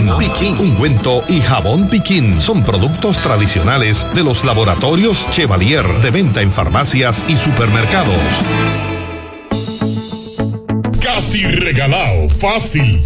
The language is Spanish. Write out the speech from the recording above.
Ungüento y jabón Piquín son productos tradicionales de los laboratorios Chevalier, de venta en farmacias y supermercados. Casi regalado, fácil.